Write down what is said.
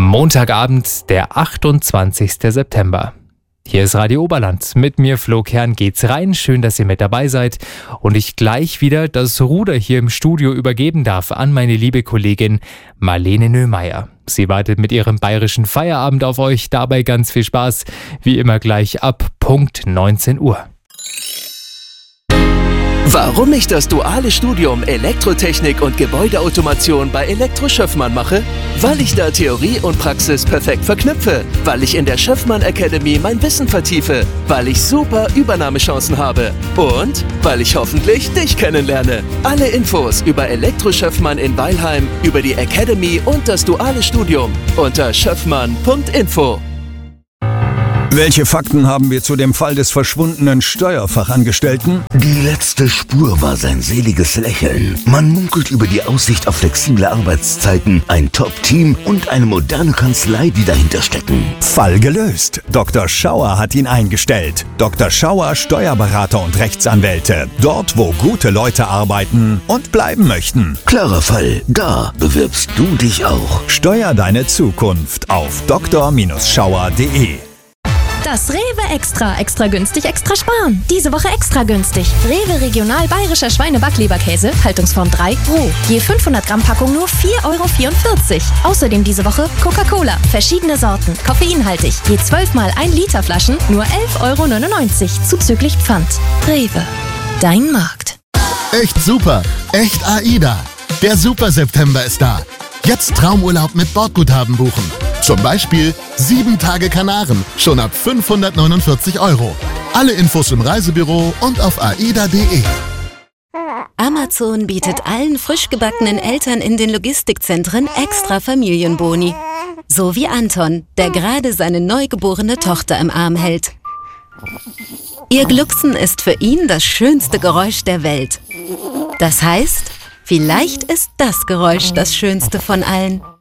Montagabend, der 28. September. Hier ist Radio Oberland. Mit mir, Flo Kern, geht's rein. Schön, dass ihr mit dabei seid. Und ich gleich wieder das Ruder hier im Studio übergeben darf an meine liebe Kollegin Marlene Nöhmeier. Sie wartet mit ihrem bayerischen Feierabend auf euch. Dabei ganz viel Spaß. Wie immer gleich ab Punkt 19 Uhr. Warum ich das duale Studium Elektrotechnik und Gebäudeautomation bei Elektro Schöffmann mache? Weil ich da Theorie und Praxis perfekt verknüpfe. Weil ich in der Schöffmann Academy mein Wissen vertiefe. Weil ich super Übernahmechancen habe. Und weil ich hoffentlich dich kennenlerne. Alle Infos über Elektro Schöffmann in Weilheim, über die Academy und das duale Studium unter schöffmann.info. Welche Fakten haben wir zu dem Fall des verschwundenen Steuerfachangestellten? Die letzte Spur war sein seliges Lächeln. Man munkelt über die Aussicht auf flexible Arbeitszeiten, ein Top-Team und eine moderne Kanzlei, die dahinter stecken. Fall gelöst. Dr. Schauer hat ihn eingestellt. Dr. Schauer, Steuerberater und Rechtsanwälte. Dort, wo gute Leute arbeiten und bleiben möchten. Klarer Fall. Da bewirbst du dich auch. Steuer deine Zukunft auf dr-schauer.de. Das Rewe Extra günstig, extra sparen. Diese Woche extra günstig. Rewe Regional Bayerischer Schweine-Backleberkäse, Haltungsform 3, roh. Je 500 Gramm Packung nur 4,44 €. Außerdem diese Woche Coca-Cola, verschiedene Sorten, koffeinhaltig. Je 12 mal 1 Liter Flaschen nur 11,99 € zuzüglich Pfand. Rewe, dein Markt. Echt super, echt AIDA. Der Super September ist da. Jetzt Traumurlaub mit Bordguthaben buchen. Zum Beispiel 7 Tage Kanaren, schon ab 549 €. Alle Infos im Reisebüro und auf aida.de. Amazon bietet allen frisch gebackenen Eltern in den Logistikzentren extra Familienboni. So wie Anton, der gerade seine neugeborene Tochter im Arm hält. Ihr Glucksen ist für ihn das schönste Geräusch der Welt. Das heißt, vielleicht ist das Geräusch das schönste von allen.